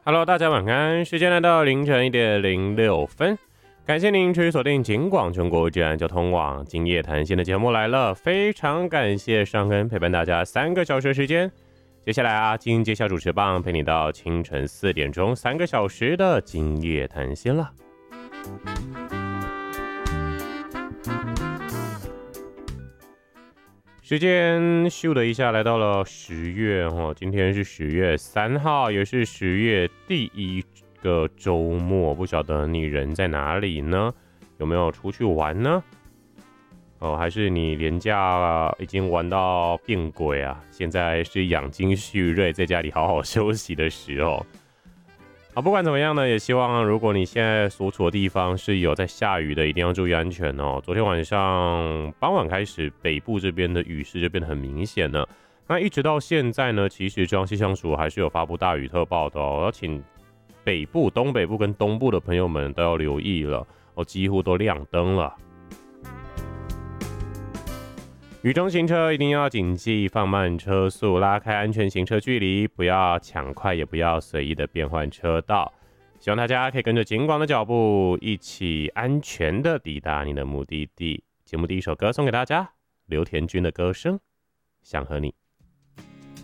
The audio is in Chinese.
Hello，大家晚安，时间来到凌晨1:06，感谢您持续锁定警广全国治安交通网今夜谈心的节目来了，非常感谢尚恩陪伴大家3个小时的时间。接下来阿金接下主持棒，陪你到清晨4点钟3个小时的今夜谈心了。时间咻的一下来到了10月哦，今天是10月3号，也是10月第一个周末，不晓得你人在哪里呢？有没有出去玩呢？哦，还是你连假已经玩到变鬼啊？现在是养精蓄锐，在家里好好休息的时候。不管怎么样呢，也希望如果你现在所处的地方是有在下雨的，一定要注意安全哦。昨天晚上傍晚开始，北部这边的雨势就变得很明显了。那一直到现在呢，其实中央气象署还是有发布大雨特报的哦，要请北部、东北部跟东部的朋友们都要留意了哦，几乎都亮灯了。雨中行车一定要谨记放慢车速，拉开安全行车距离，不要抢快，也不要随意的变换车道。希望大家可以跟着警广的脚步，一起安全的抵达你的目的地。节目第一首歌送给大家，刘田君的歌声《想和你》。